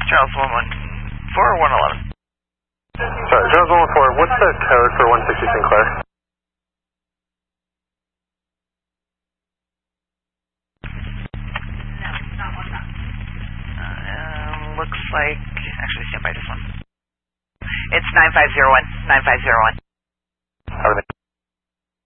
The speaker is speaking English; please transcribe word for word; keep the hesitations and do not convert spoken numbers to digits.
Charles one one four or one eleven? Sorry, Charles one one four, what's the code for one sixty Sinclair? Uh, looks like, actually stand by this one. It's nine five zero one, nine five zero one.